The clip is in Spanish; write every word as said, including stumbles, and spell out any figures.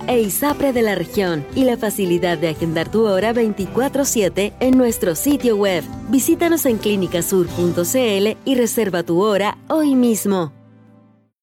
e ISAPRE de la región y la facilidad de agendar tu hora veinticuatro siete en nuestro sitio web. Visítanos en clínica sur punto c l y reserva tu hora hoy mismo.